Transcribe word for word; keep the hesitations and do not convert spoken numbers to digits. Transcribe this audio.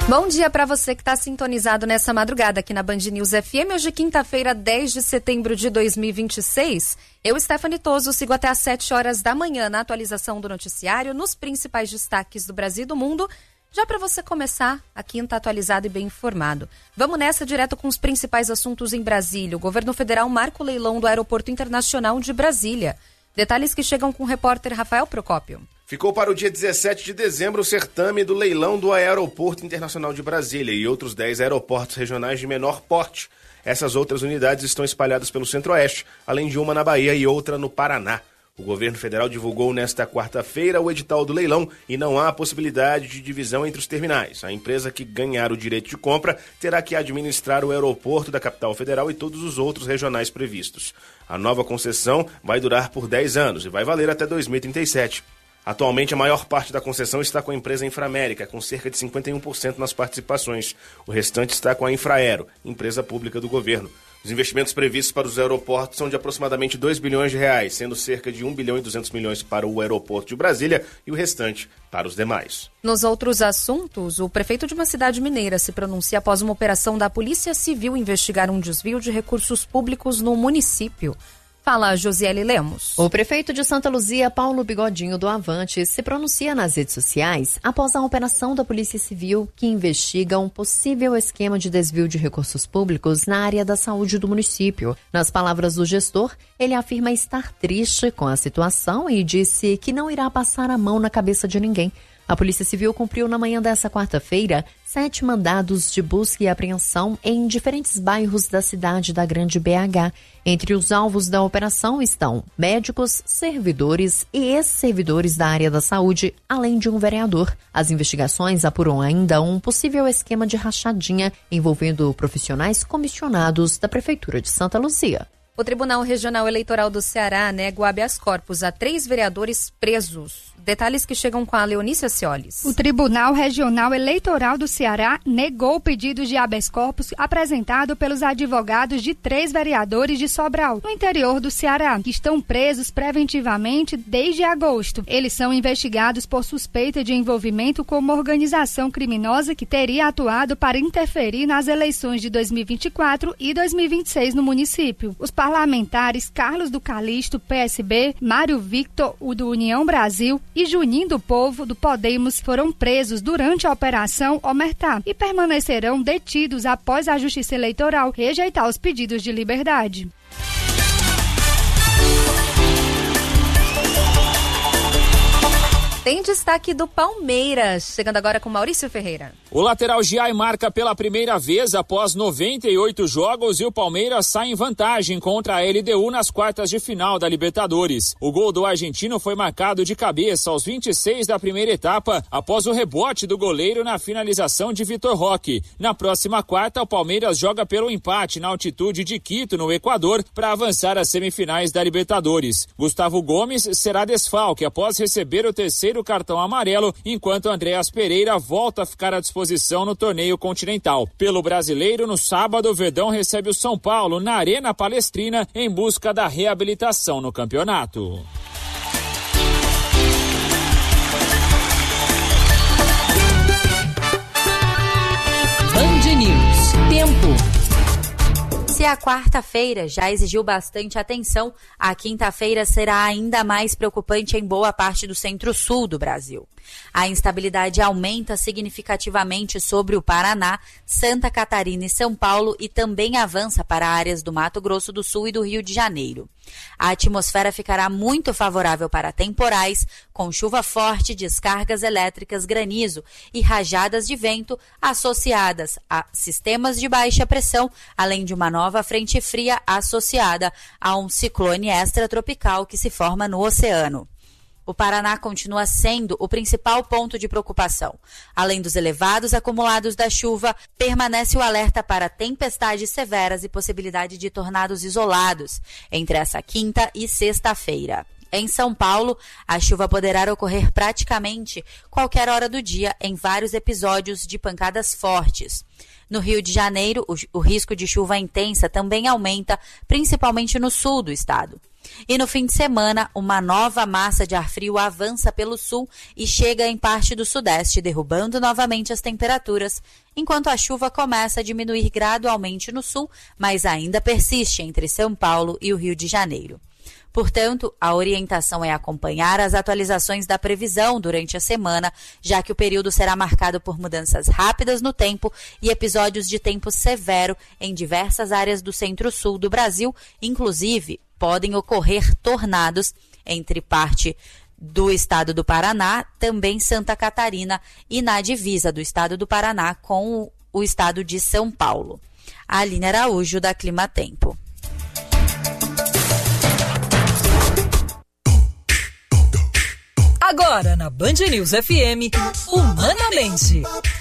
Bom dia para você que está sintonizado nessa madrugada aqui na Band News F M. Hoje, quinta-feira, dez de setembro de dois mil e vinte e seis. Eu, Stephanie Toso, sigo até às sete horas da manhã na atualização do noticiário, nos principais destaques do Brasil e do mundo, já para você começar a quinta atualizado e bem informado. Vamos nessa direto com os principais assuntos em Brasília. O governo federal marca o leilão do Aeroporto Internacional de Brasília. Detalhes que chegam com o repórter Rafael Procópio. Ficou para o dia dezessete de dezembro o certame do leilão do Aeroporto Internacional de Brasília e outros dez aeroportos regionais de menor porte. Essas outras unidades estão espalhadas pelo Centro-Oeste, além de uma na Bahia e outra no Paraná. O governo federal divulgou nesta quarta-feira o edital do leilão e não há possibilidade de divisão entre os terminais. A empresa que ganhar o direito de compra terá que administrar o aeroporto da capital federal e todos os outros regionais previstos. A nova concessão vai durar por dez anos e vai valer até dois mil e trinta e sete. Atualmente, a maior parte da concessão está com a empresa Inframérica, com cerca de cinquenta e um por cento nas participações. O restante está com a Infraero, empresa pública do governo. Os investimentos previstos para os aeroportos são de aproximadamente dois bilhões de reais, sendo cerca de um bilhão e duzentos milhões para o aeroporto de Brasília e o restante para os demais. Nos outros assuntos, o prefeito de uma cidade mineira se pronuncia após uma operação da Polícia Civil investigar um desvio de recursos públicos no município. Fala, Josiele Lemos. O prefeito de Santa Luzia, Paulo Bigodinho do Avante, se pronuncia nas redes sociais após a operação da Polícia Civil que investiga um possível esquema de desvio de recursos públicos na área da saúde do município. Nas palavras do gestor, ele afirma estar triste com a situação e disse que não irá passar a mão na cabeça de ninguém. A Polícia Civil cumpriu na manhã dessa quarta-feira sete mandados de busca e apreensão em diferentes bairros da cidade da Grande B H. Entre os alvos da operação estão médicos, servidores e ex-servidores da área da saúde, além de um vereador. As investigações apuram ainda um possível esquema de rachadinha envolvendo profissionais comissionados da Prefeitura de Santa Luzia. O Tribunal Regional Eleitoral do Ceará nega o habeas corpus a três vereadores presos. Detalhes que chegam com a Leonícia Ciolis. O Tribunal Regional Eleitoral do Ceará negou o pedido de habeas corpus apresentado pelos advogados de três vereadores de Sobral, no interior do Ceará, que estão presos preventivamente desde agosto. Eles são investigados por suspeita de envolvimento com uma organização criminosa que teria atuado para interferir nas eleições de dois mil e vinte e quatro e dois mil e vinte e seis no município. Os parlamentares Carlos do Calixto, P S B, Mário Victor, o do União Brasil, e Juninho do Povo, do Podemos, foram presos durante a Operação Omertá e permanecerão detidos após a Justiça Eleitoral rejeitar os pedidos de liberdade. Tem destaque do Palmeiras, chegando agora com Maurício Ferreira. O lateral Giai marca pela primeira vez após noventa e oito jogos e o Palmeiras sai em vantagem contra a L D U nas quartas de final da Libertadores. O gol do argentino foi marcado de cabeça aos vinte e seis da primeira etapa, após o rebote do goleiro na finalização de Vitor Roque. Na próxima quarta, o Palmeiras joga pelo empate na altitude de Quito, no Equador, para avançar às semifinais da Libertadores. Gustavo Gomes será desfalque após receber o terceiro cartão amarelo, enquanto Andréas Pereira volta a ficar à disposição no torneio continental. Pelo brasileiro, no sábado, o Verdão recebe o São Paulo na Arena Palestrina em busca da reabilitação no campeonato. Band News. Tempo. Se a quarta-feira já exigiu bastante atenção, a quinta-feira será ainda mais preocupante em boa parte do centro-sul do Brasil. A instabilidade aumenta significativamente sobre o Paraná, Santa Catarina e São Paulo e também avança para áreas do Mato Grosso do Sul e do Rio de Janeiro. A atmosfera ficará muito favorável para temporais, com chuva forte, descargas elétricas, granizo e rajadas de vento associadas a sistemas de baixa pressão, além de uma nova frente fria associada a um ciclone extratropical que se forma no oceano. O Paraná continua sendo o principal ponto de preocupação. Além dos elevados acumulados da chuva, permanece o alerta para tempestades severas e possibilidade de tornados isolados entre essa quinta e sexta-feira. Em São Paulo, a chuva poderá ocorrer praticamente qualquer hora do dia em vários episódios de pancadas fortes. No Rio de Janeiro, o, o risco de chuva intensa também aumenta, principalmente no sul do estado. E no fim de semana, uma nova massa de ar frio avança pelo sul e chega em parte do sudeste, derrubando novamente as temperaturas, enquanto a chuva começa a diminuir gradualmente no sul, mas ainda persiste entre São Paulo e o Rio de Janeiro. Portanto, a orientação é acompanhar as atualizações da previsão durante a semana, já que o período será marcado por mudanças rápidas no tempo e episódios de tempo severo em diversas áreas do centro-sul do Brasil, inclusive podem ocorrer tornados entre parte do estado do Paraná, também Santa Catarina e na divisa do estado do Paraná com o estado de São Paulo. Aline Araújo, da Clima Tempo. Agora na Band News F M, Humanamente.